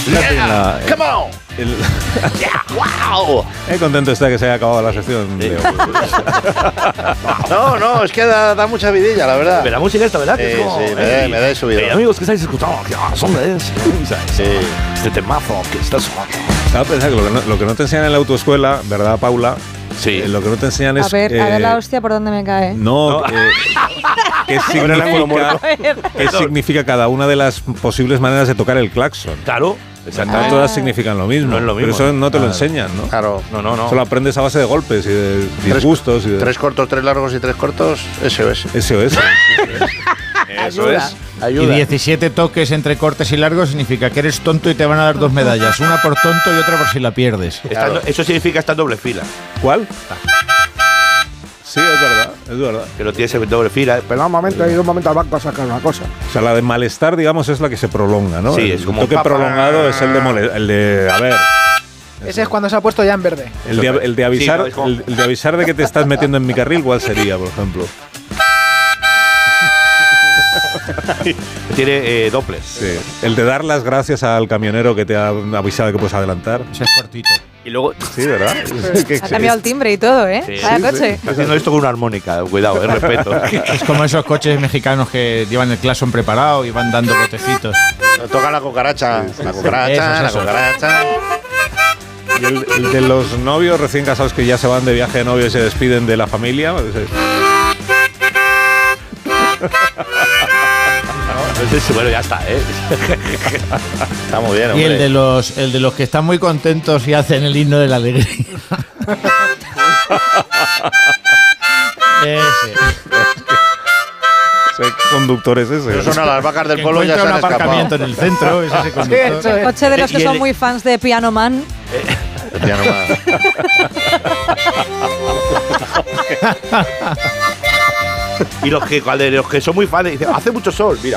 Yeah, come on. Yeah, wow. Contento está que se haya acabado la sección de hoy. No, es que da mucha vidilla, la verdad. Pero la música esta, ¿verdad? Sí, Que es como, sí, me da subidón. amigos, ¿qué estáis escuchando? Este temazo que está sonando. Estaba pensando que lo que no te enseñan en la autoescuela, ¿verdad, Paula? Sí. Lo que no te enseñan es... A ver la hostia por dónde me cae. No, ¿qué significa cada una de las posibles maneras de tocar el claxon? Claro, No exactamente. todas significan lo mismo. No es lo mismo. Pero eso no te lo enseñan, ¿no? Claro. No. Solo aprendes a base de golpes y de disgustos. Y de 3 cortos, 3 largos y 3 cortos, SOS. SOS. Eso es. Y Ayuda. 17 toques entre cortes y largos significa que eres tonto y te van a dar 2 medallas. Una por tonto y otra por si la pierdes. Eso significa estar en doble fila. ¿Cuál? Sí, es verdad. Que lo tienes en doble fila. Pero un momento, hay un momento al banco a sacar una cosa. O sea, la de malestar, digamos, es la que se prolonga, ¿no? Sí, el es como toque papá. prolongado es el de a ver, Ese es cuando se ha puesto ya en verde. el de avisar, Sí, no, es como- el de avisar de que te estás metiendo en mi carril, ¿cuál sería, por ejemplo? Tiene dobles. Sí. El de dar las gracias al camionero que te ha avisado de que puedes adelantar. Ese es cortito. Y luego Sí, ¿verdad? Ha cambiado el timbre y todo, ¿eh? Sí. Cada coche. está haciendo esto con una armónica. Cuidado, respeto. Es como esos coches mexicanos que llevan el claxon preparado y van dando botecitos. Toca la cucaracha. La cucaracha, Eso. la cucaracha. Y el de los novios recién casados que ya se van de viaje de novio y se despiden de la familia. Bueno, ya está, ¿eh? Está muy bien, Y hombre. el de los que están muy contentos y hacen el himno de la alegría. Ese. ¿Qué conductor es ese? Pero son a las vacas del Que pueblo ya se encuentra han un aparcamiento escapado. en el centro, es ese conductor. El coche de los que Y son el- muy fans de Piano Man. Ya no más. Y los que son muy fans dicen, hace mucho sol, mira.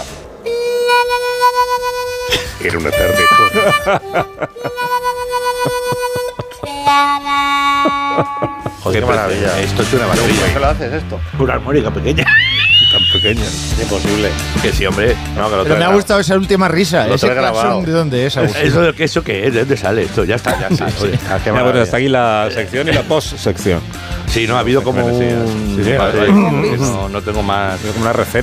Era una tarde. Joder, qué maravilla. Esto es una ¿Por maravilla. qué lo haces esto? Una armónica pequeña. Tan pequeña. Imposible. Que sí, hombre. No, que lo Pero me ha traes gustado esa última risa. Lo Ese trae grabado. claxon, ¿de dónde es, Agustín? ¿Eso qué es? ¿De dónde sale esto? Ya está, ya está. Oye. Ah, qué Ya, bueno, maravilla. hasta aquí la sección y la post-sección. Sí, no, ha habido como un... Sí, Vale, sí. no tengo más... Es como una receta.